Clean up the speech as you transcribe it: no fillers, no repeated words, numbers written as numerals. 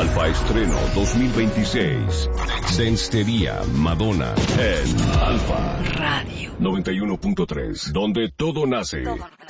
Alfa Estreno 2026. Senstería Madonna en Alfa Radio 91.3, donde todo nace.